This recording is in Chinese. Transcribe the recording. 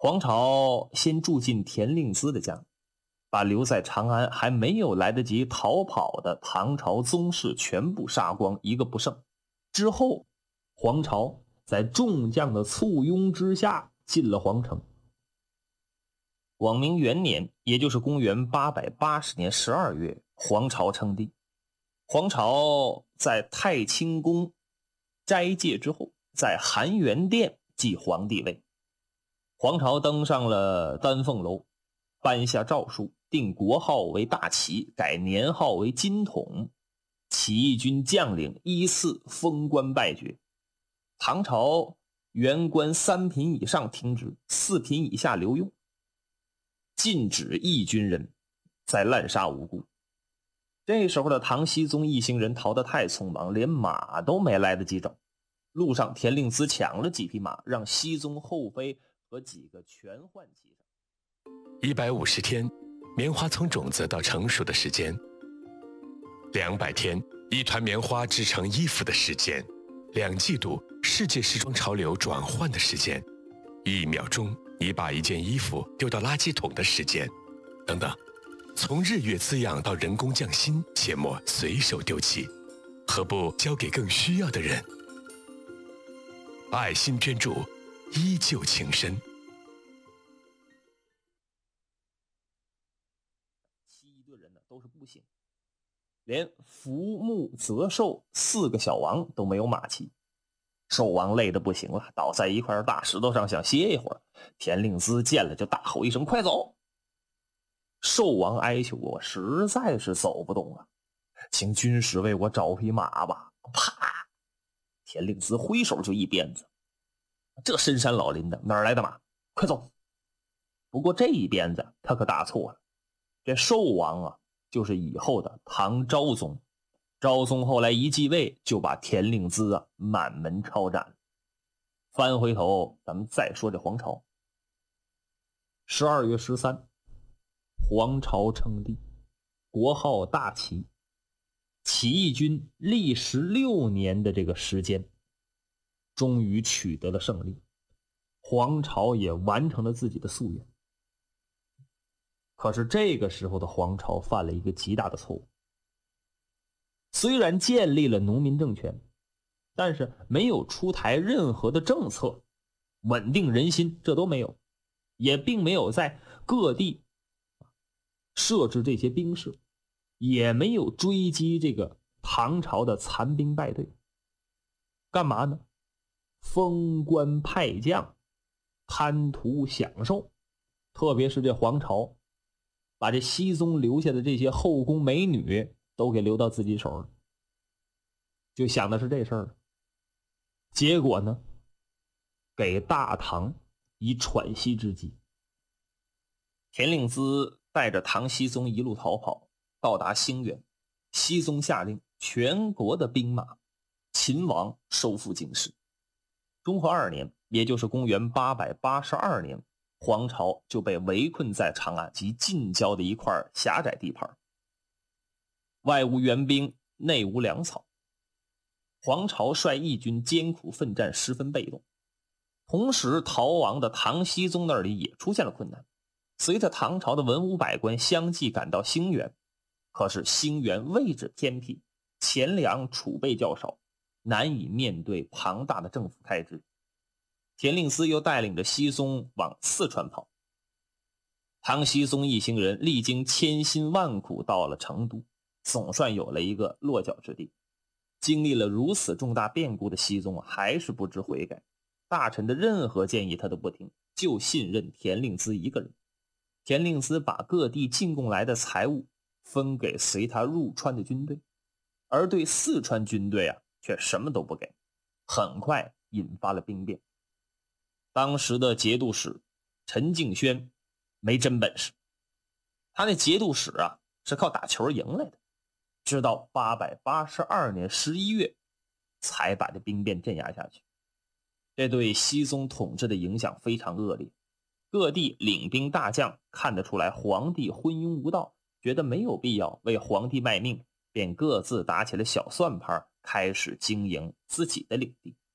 黄巢先住进田令孜的家，把留在长安还没有来得及逃跑的唐朝宗室全部杀光，一个不剩。之后黄巢在众将的簇拥之下进了皇城。广明元年，也就是公元880年12月，黄巢称帝。黄巢在太清宫斋戒之后，在含元殿继皇帝位。黄巢登上了丹凤楼，颁下诏书，定国号为大齐，改年号为金统。起义军将领依次封官拜爵。唐朝原官3品以上停职，4品以下留用，禁止义军人再滥杀无辜。这时候的唐僖宗一行人逃得太匆忙，连马都没来得及找。路上田令孜抢了几匹马，让僖宗后妃和几个全换骑上。 150天，棉花从种子到成熟的时间；200天，一团棉花织成衣服的时间；2季度，世界时装潮流转换的时间；1秒钟，你把一件衣服丢到垃圾桶的时间，等等。从日月滋养到人工匠心，切莫随手丢弃，何不交给更需要的人？爱心捐助，依旧情深。 七队人呢都是步行，连福木泽寿4个小王都没有马骑。寿王累得不行了，倒在一块大石头上想歇一会儿。田令孜见了就大吼一声：“快走！”寿王哀求：“我实在是走不动了，请军师为我找匹马吧。”啪！田令孜挥手就一鞭子。这深山老林的，哪儿来的马？快走！不过这一鞭子他可打错了。这寿王啊，就是以后的唐昭宗。昭宗后来一继位，就把田令孜啊满门抄斩。翻回头，咱们再说这黄巢。12月13，黄巢称帝，国号大齐。起义军历16年的这个时间，终于取得了胜利，黄巢也完成了自己的夙愿。可是这个时候的黄巢犯了一个极大的错误。虽然建立了农民政权，但是没有出台任何的政策稳定人心，这都没有，也并没有在各地设置这些兵士，也没有追击这个唐朝的残兵败队。干嘛呢？封官派将，贪图享受。特别是这黄巢，把这僖宗留下的这些后宫美女都给留到自己手了，就想的是这事儿了。结果呢，给大唐以喘息之机。田令孜带着唐僖宗一路逃跑，到达兴元。僖宗下令全国的兵马勤王收复京师。中和2年，也就是公元882年，黄巢就被围困在长安及近郊的一块狭窄地盘，外无援兵，内无粮草。黄巢率义军艰苦奋战，十分被动。同时逃亡的唐僖宗那里也出现了困难。随着唐朝的文武百官相继赶到兴元，可是兴元位置偏僻，钱粮储备较少，难以面对庞大的政府开支。田令孜又带领着僖宗往四川跑。唐僖宗一行人历经千辛万苦到了成都，总算有了一个落脚之地。经历了如此重大变故的僖宗还是不知悔改，大臣的任何建议他都不听，就信任田令孜一个人。田令孜把各地进贡来的财物分给随他入川的军队，而对四川军队却什么都不给，很快引发了兵变。当时的节度使陈敬轩没真本事，他那节度使是靠打球赢来的，直到882年11月才把这兵变镇压下去。这对僖宗统治的影响非常恶劣，各地领兵大将看得出来皇帝昏庸无道，觉得没有必要为皇帝卖命，便各自打起了小算盘，开始经营自己的领地。